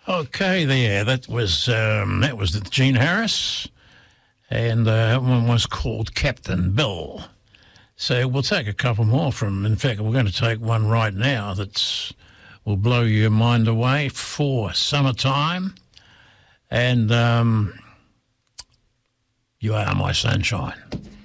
Okay, there. That was Gene Harris, and that one was called Captain Bill. So we'll take a couple more from. In fact, we're going to take one right now that will blow your mind away for summertime, and You Are My Sunshine.